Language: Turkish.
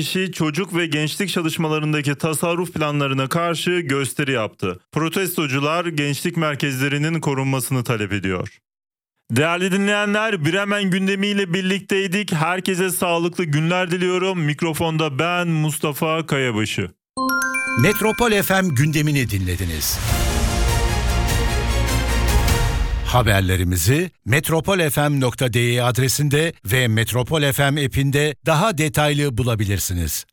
kişi çocuk ve gençlik çalışmalarındaki tasarruf planlarına karşı gösteri yaptı. Protestocular gençlik merkezlerinin korunmasını talep ediyor. Değerli dinleyenler, Bremen gündemiyle birlikteydik. Herkese sağlıklı günler diliyorum. Mikrofonda ben Mustafa Kayabaşı. Metropol FM gündemini dinlediniz. Haberlerimizi metropolfm.de adresinde ve Metropol FM app'inde daha detaylı bulabilirsiniz.